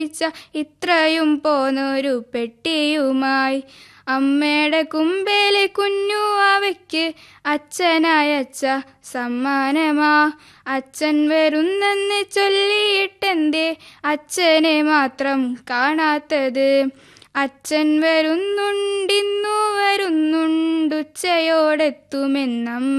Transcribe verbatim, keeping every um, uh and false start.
ഇത്രയും പോന്നൊരു പെട്ടിയുമായി അമ്മയുടെ കുമ്പേലെ കുഞ്ഞു അവയ്ക്ക് അച്ഛനയച്ച സമ്മാനമാ. അച്ഛൻ വരുന്നെന്ന് ചൊല്ലിയിട്ടെന്തേ അച്ഛനെ മാത്രം കാണാത്തത്? അച്ഛൻ വരുന്നുണ്ടിന്നു വരുന്നുണ്ടുച്ചയോടെത്തുമെന്നമ്മ